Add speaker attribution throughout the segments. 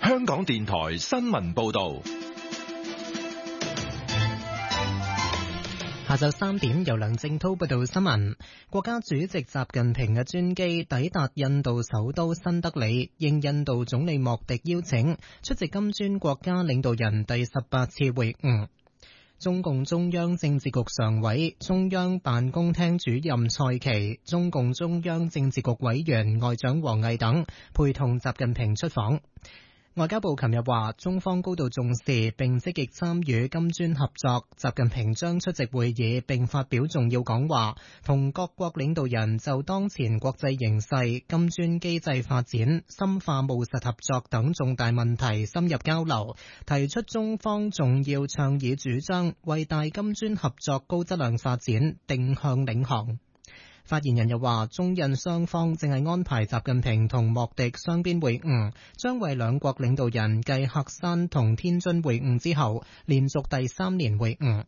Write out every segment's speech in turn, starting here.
Speaker 1: 香港電台新聞報道。
Speaker 2: 下晝3點，由梁正滔報道新聞。國家主席習近平嘅專機抵達印度首都新德里，應印度總理莫迪邀請，出席金磚國家領導人第18次會晤。中共中央政治局常委、中央辦公廳主任蔡奇、中共中央政治局委員外長王毅等陪同習近平出訪。外交部琴日話，中方高度重視並積極參與金磚合作，習近平將出席會議並發表重要講話，同各國領導人就當前國際形勢、金磚機制發展、深化務實合作等重大問題深入交流，提出中方重要倡議主張，為大金磚合作高質量發展定向領航。發言人又話，中印雙方正係安排習近平同莫迪雙邊會晤，將為兩國領導人繼喀山同天津會晤之後，連續第3年會晤。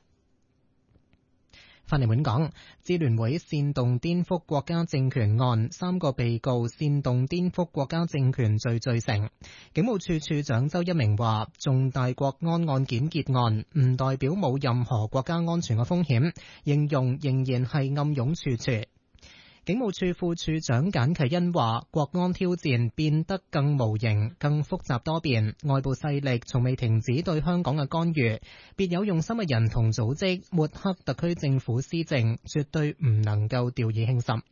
Speaker 2: 翻嚟本港，支聯會煽動顛覆國家政權案3個被告煽動顛覆國家政權罪罪成。警務處處長周一鳴話，重大國安案件結案唔代表冇任何國家安全嘅風險，形容仍然係暗湧處處。警務處副處長簡啟恩話，國安挑戰變得更無形、更複雜多變，外部勢力從未停止對香港嘅干預，別有用心嘅人同組織抹黑特區政府施政，絕對唔能夠掉以輕心。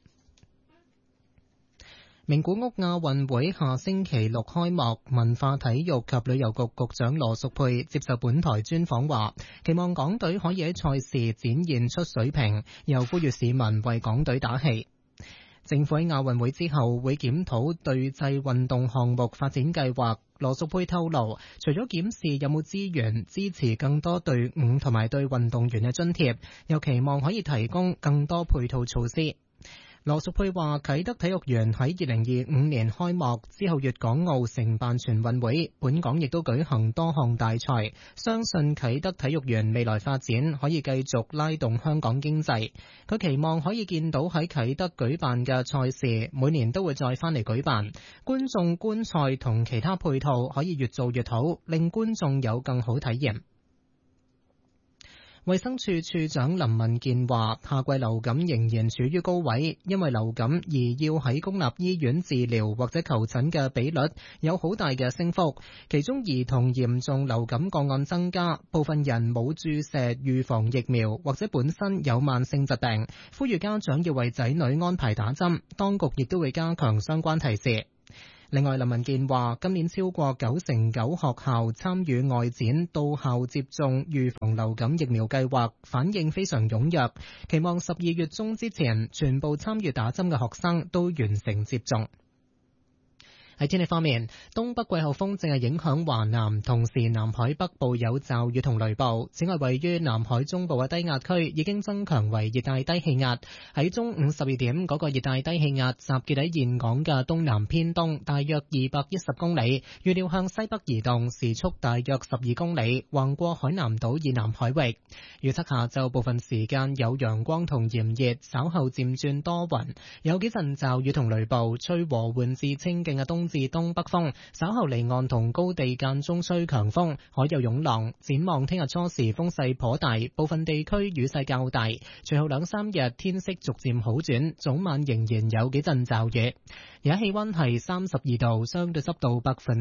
Speaker 2: 名古屋亞運會下星期6開幕，文化體育及旅遊局局長羅淑佩接受本台專訪話，期望港隊可以喺賽事展現出水平，又呼籲市民為港隊打氣。政府喺亞運會之後會檢討隊際運動項目發展計劃。羅淑佩透露，除咗檢視有冇資源支持更多隊伍同埋對運動員嘅津貼，又期望可以提供更多配套措施。羅淑佩話，啟德體育園喺2025年開幕之後，粵港澳承辦全運會，本港亦都舉行多項大賽，相信啟德體育園未來發展可以繼續拉動香港經濟。佢期望可以見到喺啟德舉辦嘅賽事，每年都會再返嚟舉辦，觀眾觀賽同其他配套可以越做越好，令觀眾有更好體驗。衛生署署長林文健話，夏季流感仍然處於高位，因為流感而要喺公立醫院治療或者求診嘅比率有好大嘅升幅，其中兒童嚴重流感個案增加，部分人冇注射預防疫苗或者本身有慢性疾病，呼籲家長要為仔女安排打針，當局亦都會加強相關提示。另外，林文健話，今年超過99%學校參與外展到校接種預防流感疫苗計劃，反應非常踴躍，期望12月中之前全部參與打針嘅學生都完成接種。喺天氣方面，東北季候風正係影響華南，同時南海北部有驟雨同雷暴。此外，位於南海中部嘅低壓區已經增強為熱帶低氣壓。喺中午12點，嗰個熱帶低氣壓集結喺峴港嘅東南偏東，大約210公里，預料向西北移動，時速大約12公里，橫過海南島以南海域。預測下晝部分時間有陽光同炎熱，稍後漸轉多雲，有幾陣驟雨同雷暴，吹和緩至清勁嘅東至東北風，稍後離岸同高地間中吹強風，海有湧浪。展望聽日初時風勢頗大，部分地區雨勢較大，隨後2-3日天色逐漸好轉，早晚仍然有幾陣驟雨。而家氣溫係32度，相對濕度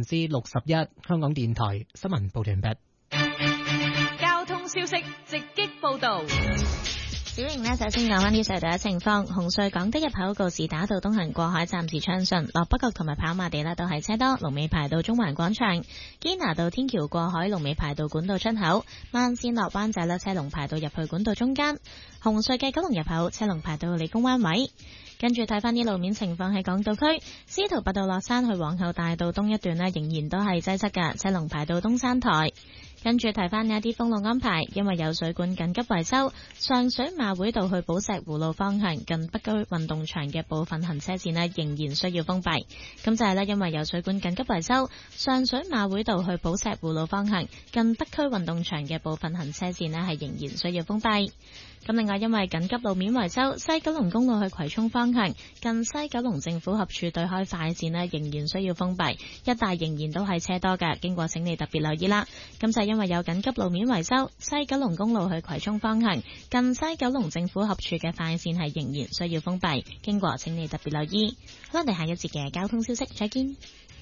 Speaker 2: 61%。香港電台新聞報道完畢。
Speaker 3: 交通消息直擊報道。
Speaker 4: 小瑩呢，首先講返啲隧道嘅情況。紅隧港島入口告士打道東行過海暫時暢順，落北角同埋跑馬地呢都係車多，龍尾排到中環廣場。堅拿道天橋過海龍尾排到管道出口，慢線落灣仔呢車龍排到入去管道中間。紅隧嘅九龍入口車龍排到理工灣位。跟住睇翻啲路面情況喺港島區，司徒拔道落山去皇后大道東一段呢仍然都係擠塞㗎，車龍排到東山台。跟住提翻一啲封路安排，因為有水管緊急維修，上水馬會道去寶石湖路方向近北區運動場嘅部分行車線呢仍然需要封閉。咁就係因為有水管緊急維修，上水馬會道去寶石湖路方向近北區運動場嘅部分行車線呢係仍然需要封閉。 咁另外因為緊急路面維修，西九龍公路去葵涌方向近西九龍政府合署對開快線呢仍然需要封閉，一帶仍然都係車多嘅，經過請你特別留意啦。咁就因為有緊急路面維修，西九龍公路去葵涌方向近西九龍政府合署嘅快線係仍然需要封閉，經過請你特別留意。好，我哋下一節嘅交通消息再見。